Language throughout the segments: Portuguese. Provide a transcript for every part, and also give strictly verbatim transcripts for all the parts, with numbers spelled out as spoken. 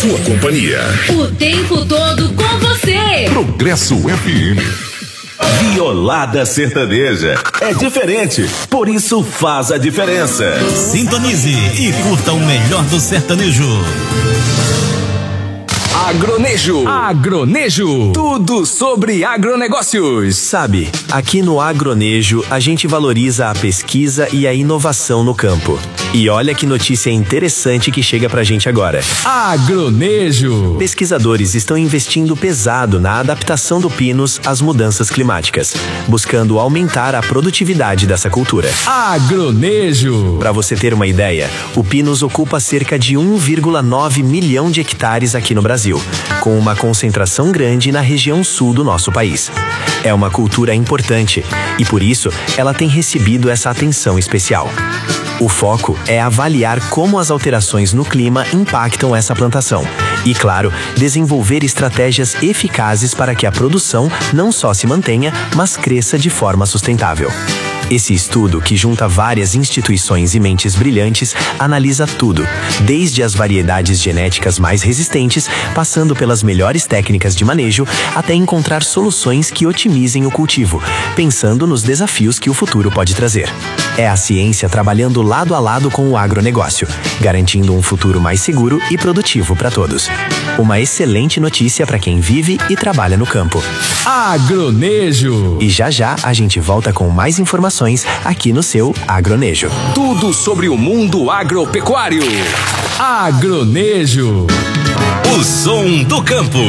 sua companhia. O tempo todo com você. Progresso F M. Violada sertaneja. É diferente, por isso faz a diferença. Sintonize e curta o melhor do sertanejo. Agronejo. Agronejo. Tudo sobre agronegócios. Sabe, aqui no Agronejo a gente valoriza a pesquisa e a inovação no campo. E olha que notícia interessante que chega pra gente agora. Agronejo. Pesquisadores estão investindo pesado na adaptação do pinus às mudanças climáticas, buscando aumentar a produtividade dessa cultura. Agronejo. Para você ter uma ideia, o pinus ocupa cerca de um vírgula nove milhão de hectares aqui no Brasil, com uma concentração grande na região sul do nosso país. É uma cultura importante e, por isso, ela tem recebido essa atenção especial. O foco é avaliar como as alterações no clima impactam essa plantação e, claro, desenvolver estratégias eficazes para que a produção não só se mantenha, mas cresça de forma sustentável. Esse estudo, que junta várias instituições e mentes brilhantes, analisa tudo, desde as variedades genéticas mais resistentes, passando pelas melhores técnicas de manejo, até encontrar soluções que otimizem o cultivo, pensando nos desafios que o futuro pode trazer. É a ciência trabalhando lado a lado com o agronegócio, garantindo um futuro mais seguro e produtivo para todos. Uma excelente notícia para quem vive e trabalha no campo. Agronejo. E já já a gente volta com mais informações aqui no seu Agronejo. Tudo sobre o mundo agropecuário. Agronejo. O som do campo.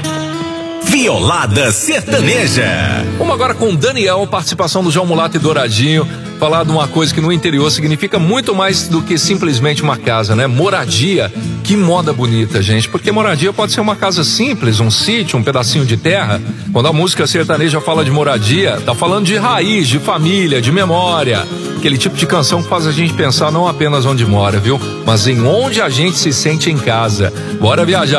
Violada sertaneja. Vamos agora com Daniel, participação do João Mulato e Douradinho. Falar de uma coisa que no interior significa muito mais do que simplesmente uma casa, né? Moradia. Que moda bonita, gente. Porque moradia pode ser uma casa simples, um sítio, um pedacinho de terra. Quando a música sertaneja fala de moradia, tá falando de raiz, de família, de memória. Aquele tipo de canção que faz a gente pensar não apenas onde mora, viu? Mas em onde a gente se sente em casa. Bora viajar.